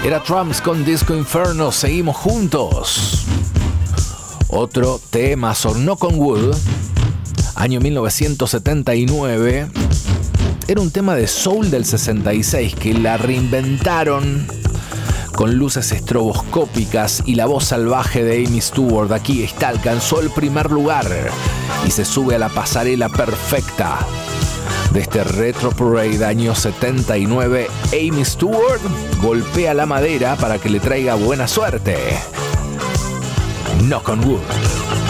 Era Tramps con Disco Inferno. Seguimos juntos. Otro tema, Knock on Wood, año 1979. Era un tema de soul del 66 que la reinventaron con luces estroboscópicas y la voz salvaje de Amy Stewart. Aquí está, alcanzó el primer lugar y se sube a la pasarela perfecta de este Retro Parade año 79. Amy Stewart golpea la madera para que le traiga buena suerte. Knock on Wood.